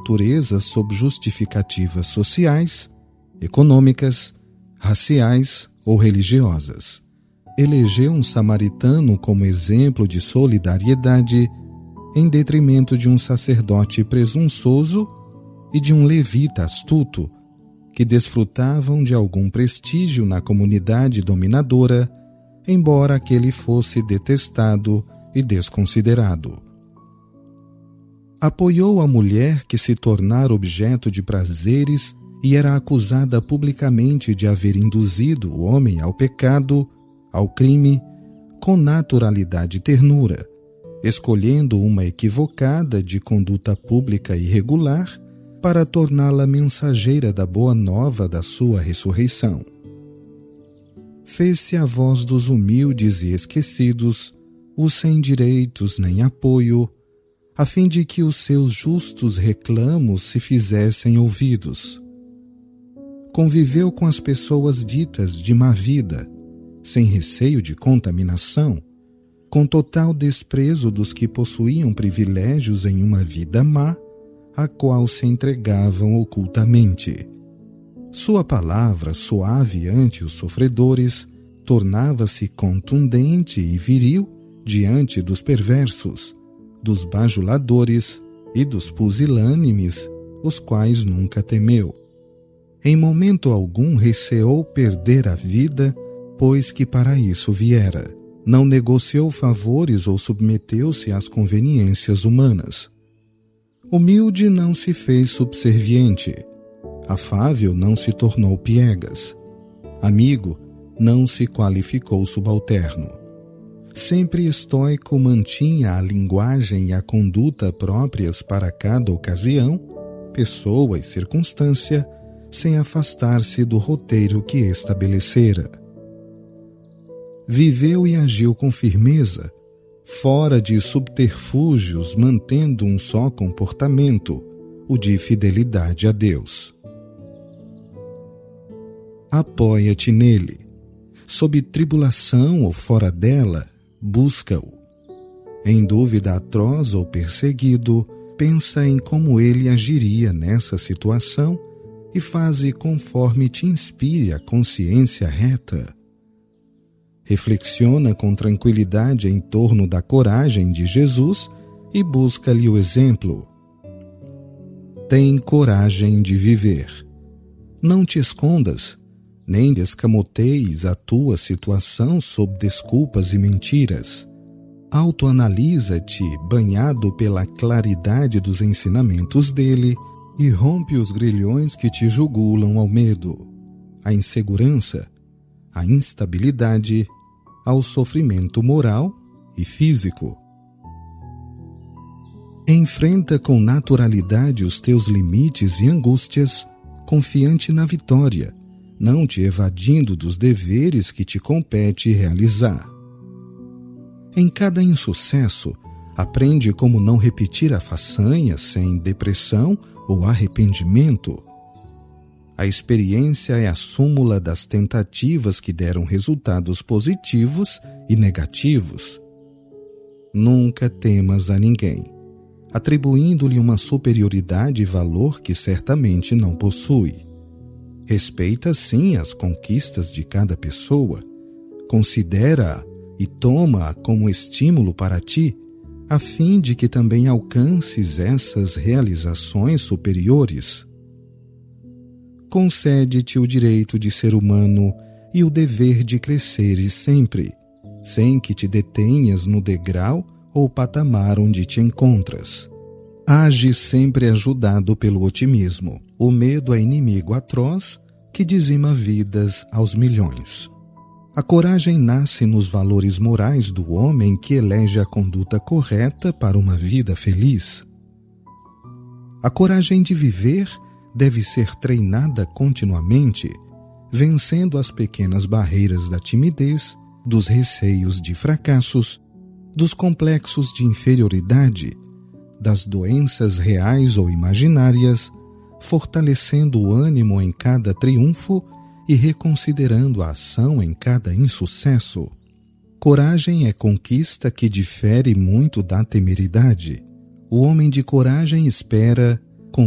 natureza sob justificativas sociais, econômicas, raciais ou religiosas. Elegeu um samaritano como exemplo de solidariedade, em detrimento de um sacerdote presunçoso e de um levita astuto, que desfrutavam de algum prestígio na comunidade dominadora, embora aquele fosse detestado e desconsiderado. Apoiou a mulher que se tornara objeto de prazeres e era acusada publicamente de haver induzido o homem ao pecado, ao crime, com naturalidade e ternura, escolhendo uma equivocada de conduta pública irregular para torná-la mensageira da boa nova da sua ressurreição. Fez-se a voz dos humildes e esquecidos, os sem direitos nem apoio, a fim de que os seus justos reclamos se fizessem ouvidos. Conviveu com as pessoas ditas de má vida, sem receio de contaminação, com total desprezo dos que possuíam privilégios em uma vida má, a qual se entregavam ocultamente. Sua palavra, suave ante os sofredores, tornava-se contundente e viril diante dos perversos, dos bajuladores e dos pusilânimes, os quais nunca temeu. Em momento algum receou perder a vida, pois que para isso viera. Não negociou favores ou submeteu-se às conveniências humanas. Humilde não se fez subserviente. Afável não se tornou piegas. Amigo não se qualificou subalterno. Sempre estoico mantinha a linguagem e a conduta próprias para cada ocasião, pessoa e circunstância, sem afastar-se do roteiro que estabelecera. Viveu e agiu com firmeza, fora de subterfúgios, mantendo um só comportamento, o de fidelidade a Deus. Apoia-te nele. Sob tribulação ou fora dela, busca-o. Em dúvida atroz ou perseguido, pensa em como ele agiria nessa situação e faze conforme te inspire a consciência reta. Reflexiona com tranquilidade em torno da coragem de Jesus e busca-lhe o exemplo. Tem coragem de viver. Não te escondas, nem escamoteis a tua situação sob desculpas e mentiras. Autoanalisa-te, banhado pela claridade dos ensinamentos dele, e rompe os grilhões que te jugulam ao medo, à insegurança, à instabilidade, ao sofrimento moral e físico. Enfrenta com naturalidade os teus limites e angústias, confiante na vitória, não te evadindo dos deveres que te compete realizar. Em cada insucesso, aprende como não repetir a façanha sem depressão ou arrependimento. A experiência é a súmula das tentativas que deram resultados positivos e negativos. Nunca temas a ninguém, atribuindo-lhe uma superioridade e valor que certamente não possui. Respeita, sim, as conquistas de cada pessoa, considera-a e toma-a como estímulo para ti, a fim de que também alcances essas realizações superiores. Concede-te o direito de ser humano e o dever de cresceres sempre, sem que te detenhas no degrau ou patamar onde te encontras. Age sempre ajudado pelo otimismo. O medo é inimigo atroz que dizima vidas aos milhões. A coragem nasce nos valores morais do homem que elege a conduta correta para uma vida feliz. A coragem de viver deve ser treinada continuamente, vencendo as pequenas barreiras da timidez, dos receios de fracassos, dos complexos de inferioridade, das doenças reais ou imaginárias, fortalecendo o ânimo em cada triunfo e reconsiderando a ação em cada insucesso. Coragem é conquista que difere muito da temeridade. O homem de coragem espera